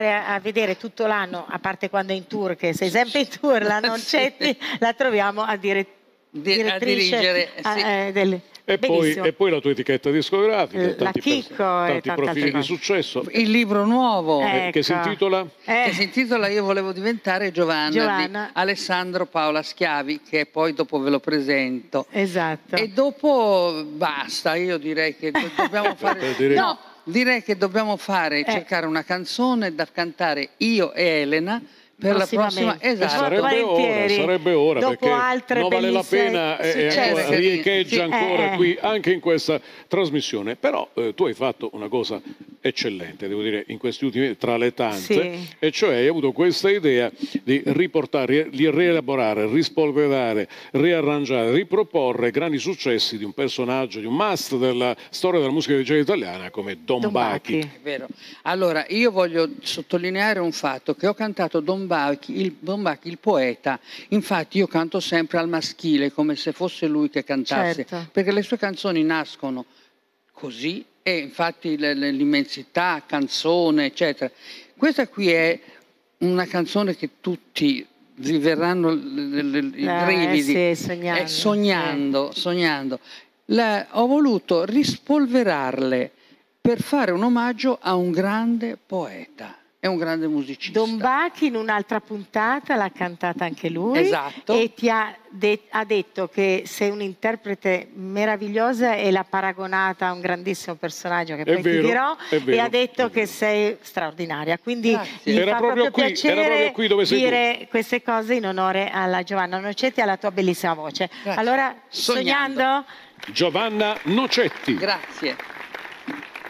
a vedere tutto l'anno, a parte quando è in tour, che sei sempre in tour, la Nocetti la troviamo a direttrice a dirigere, sì. E poi la tua etichetta discografica, la Chicco e tanti profili di successo. Il libro nuovo che si intitola? Che si intitola Io volevo diventare Giovanna. Di Alessandro Paola Schiavi, che poi dopo ve lo presento. Esatto. E dopo basta, io direi che dobbiamo fare... No, direi che dobbiamo cercare una canzone da cantare io e Elena per la prossima, esatto. Sarebbe ora dopo perché altre non vale la pena riecheggia ancora qui anche in questa trasmissione. Però tu hai fatto una cosa eccellente, devo dire, in questi ultimi, tra le tante, e cioè hai avuto questa idea di riportare, di rielaborare, rispolverare, riarrangiare, riproporre grandi successi di un personaggio, di un must della storia della musica di jazz italiana come Don Bachi. È vero. Allora, io voglio sottolineare un fatto, che ho cantato Don Bachi, il poeta. Infatti io canto sempre al maschile, come se fosse lui che cantasse, perché le sue canzoni nascono così, e infatti l'immensità, canzone, eccetera. Questa qui è una canzone che tutti vi verranno i brividi, sognando. Ho voluto rispolverarle per fare un omaggio a un grande poeta. È un grande musicista. Don Bachi in un'altra puntata l'ha cantata anche lui. Esatto. E ti ha detto che sei un'interprete meravigliosa e l'ha paragonata a un grandissimo personaggio che poi ti dirò, e ha detto che sei straordinaria. Quindi gli fa proprio piacere dire queste cose in onore alla Giovanna Nocetti e alla tua bellissima voce. Allora, sognando? Giovanna Nocetti. Grazie.